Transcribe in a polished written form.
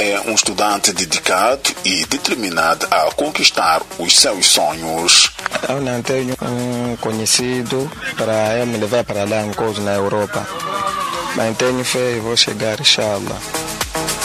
é um estudante dedicado e determinado a conquistar os seus sonhos. Eu não tenho um conhecido para me levar para lá, na Europa. Mas tenho fé e vou chegar, inshallah.